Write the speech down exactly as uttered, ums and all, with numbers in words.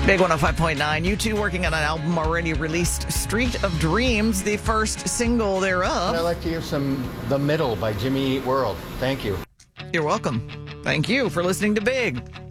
Big one oh five point nine. U two working on an album already released, Street of Dreams, the first single thereof. I'd like to hear some The Middle by Jimmy Eat World. Thank you. You're welcome. Thank you for listening to Big.